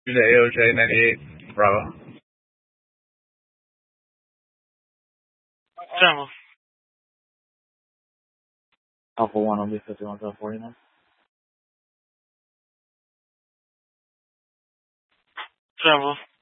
to the AOJ 98, Bravo. Travel. Alpha 1 on B51 49. Travel.